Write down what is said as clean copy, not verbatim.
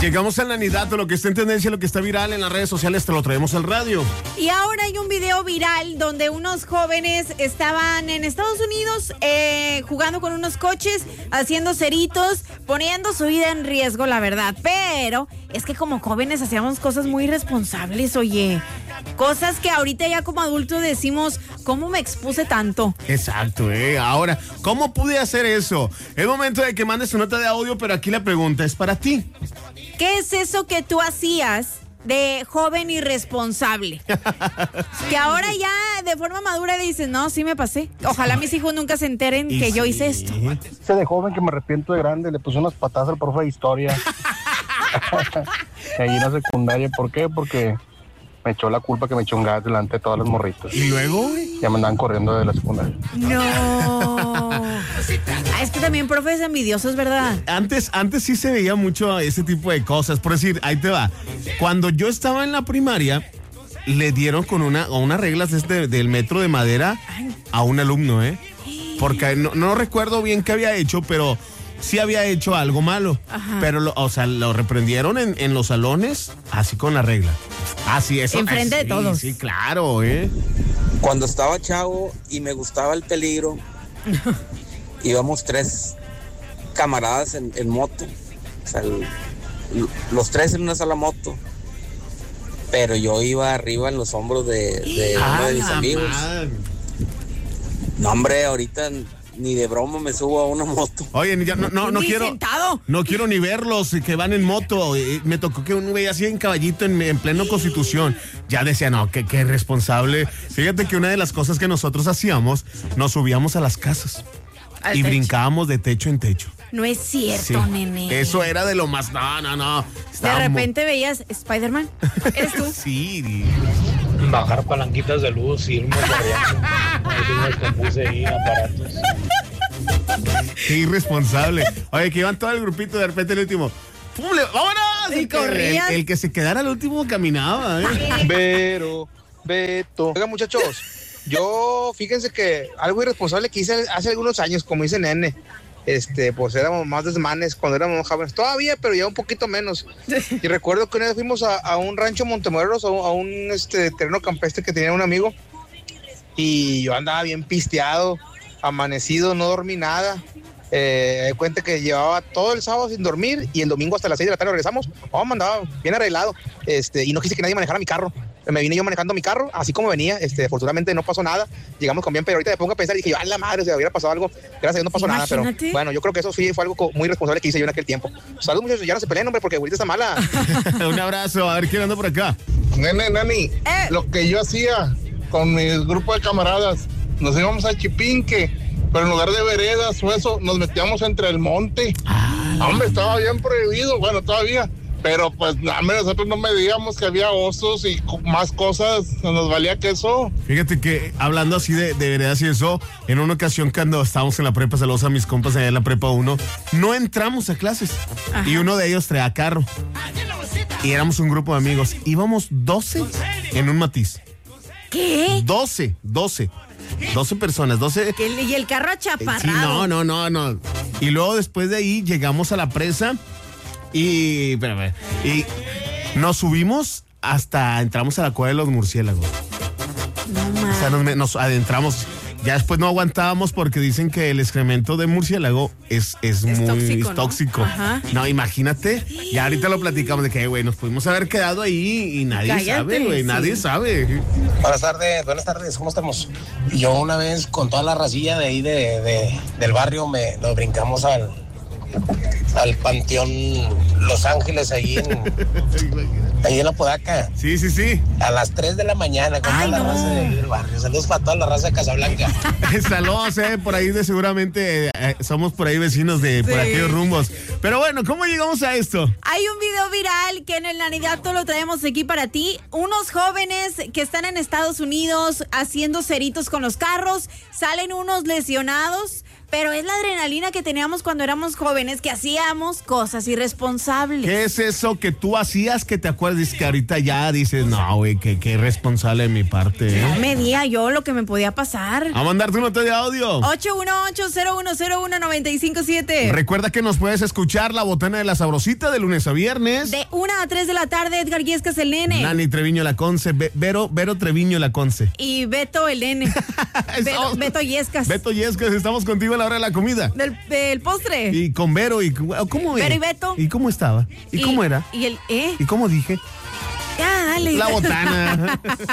Llegamos al Nanidato, lo que está en tendencia, lo que está viral en las redes sociales, te lo traemos al radio. Y ahora hay un video viral donde unos jóvenes estaban en Estados Unidos jugando con unos coches, haciendo ceritos, poniendo su vida en riesgo, la verdad. Pero es que como jóvenes hacíamos cosas muy irresponsables, oye. Cosas que ahorita ya como adultos decimos, ¿cómo me expuse tanto? Exacto, Ahora, ¿cómo pude hacer eso? Es momento de que mandes tu nota de audio, pero aquí la pregunta es para ti. ¿Qué es eso que tú hacías de joven irresponsable? Que ahora ya de forma madura dices, no, sí me pasé. Ojalá mis hijos nunca se enteren que yo hice esto. Hice de joven que me arrepiento de grande, le puse unas patadas al profe de historia. Ahí en la secundaria, ¿por qué? Porque me echó la culpa que me echó un gas delante de todas las morritas. ¿Y luego? Ya me andaban corriendo de la secundaria. No. Es que también profes envidiosos, ¿verdad? Antes sí se veía mucho ese tipo de cosas. Por decir, ahí te va. Cuando yo estaba en la primaria, le dieron con unas reglas del metro de madera a un alumno, Porque no recuerdo bien qué había hecho, pero sí había hecho algo malo. Ajá. Pero lo reprendieron en los salones, así con la regla. Así es. Enfrente de todos. Sí, claro, Cuando estaba chavo y me gustaba el peligro, íbamos 3 camaradas en moto. O sea, los 3 en una sola moto. Pero yo iba arriba en los hombros de uno de mis amigos. Man. No, hombre, ahorita ni de broma me subo a una moto. Oye, no quiero. Sentado. No quiero ni verlos que van en moto. Me tocó que uno veía así en caballito en pleno Constitución. Ya decía, no, qué irresponsable. Fíjate que una de las cosas que nosotros hacíamos, nos subíamos a las casas y brincábamos de techo en techo. No es cierto, sí, nene. Eso era de lo más. No. De repente veías Spider-Man. ¿Eres tú? Sí. Bajar palanquitas de luz, irme corriendo. Me descompuse ahí aparatos. Qué irresponsable. Oye, que iban todo el grupito, de repente el último. ¡Pum! ¡Vámonos! Y corrían. El que se quedara al último caminaba, Vero, Beto. Oigan, muchachos, yo fíjense que algo irresponsable que hice hace algunos años, como dice Nene. Pues éramos más desmanes cuando éramos jóvenes, todavía, pero ya un poquito menos. Y recuerdo que una vez fuimos a un rancho Montemorelos, a un terreno campestre que tenía un amigo, y yo andaba bien pisteado, amanecido, no dormí nada. Cuenta que llevaba todo el sábado sin dormir y el domingo hasta las 6 de la tarde regresamos. Andaba bien arreglado, y no quise que nadie manejara mi carro. Me vine yo manejando mi carro, así como venía. Afortunadamente no pasó nada. Llegamos con bien, pero ahorita me pongo a pensar y dije yo, ¡a la madre! Se hubiera pasado algo. Gracias a Dios no pasó nada, pero bueno, yo creo que eso fue algo muy responsable que hice yo en aquel tiempo. Saludos, muchachos, ya no se peleen, hombre, porque ahorita está mala. Un abrazo, a ver quién anda por acá. Nani, lo que yo hacía con mi grupo de camaradas, nos íbamos a Chipinque, pero en lugar de veredas o eso, nos metíamos entre el monte. Hombre, estaba bien prohibido, bueno, todavía. Pero pues nosotros no medíamos que había osos y más cosas, nos valía que eso. Fíjate que hablando así de veredas y eso, en una ocasión cuando estábamos en la prepa, saludos a mis compas allá en la prepa 1, no entramos a clases. Ajá. Y uno de ellos traía carro. Y éramos un grupo de amigos. Íbamos 12 en un Matiz. ¿Qué? 12 personas, 12. ¿Y el carro achaparrado? Sí, no. Y luego después de ahí llegamos a la presa. Y nos subimos hasta entramos a la cueva de los murciélagos. No mames. O sea, nos adentramos. Ya después no aguantábamos porque dicen que el excremento de murciélago es muy tóxico. No, imagínate. Ya ahorita lo platicamos de que, güey, nos pudimos haber quedado ahí y nadie sabe, güey. Sí. Nadie sabe. Buenas tardes, ¿cómo estamos? Yo una vez con toda la racilla de ahí del barrio nos brincamos al Panteón Los Ángeles, ahí en Apodaca. Sí. A las 3 de la mañana con toda la raza del barrio. Saludos para toda la raza de Casablanca. Saludos, por ahí seguramente somos por ahí vecinos de por aquellos rumbos. Pero bueno, ¿cómo llegamos a esto? Hay un video viral que en el Nanidato lo traemos aquí para ti. Unos jóvenes que están en Estados Unidos haciendo ceritos con los carros. Salen unos lesionados, Pero es la adrenalina que teníamos cuando éramos jóvenes, que hacíamos cosas irresponsables. ¿Qué es eso que tú hacías que te acuerdas que ahorita ya dices, no, güey, qué irresponsable de mi parte? No medía yo lo que me podía pasar. A mandarte un nota de audio. 818-0101-957. Recuerda que nos puedes escuchar La Botana de la Sabrosita de lunes a viernes. De 1 a 3 de la tarde, Edgar Yescas, el nene. Nani Treviño Laconce, Vero Treviño Laconce. Y Beto, el nene. Beto Yescas. Beto Yescas, estamos contigo a la hora de la comida. Del postre. Y con Vero, ¿cómo era? Vero y Beto. ¿Y cómo estaba? ¿Y cómo era? Y ¿Y cómo dije? Ya, dale. La botana.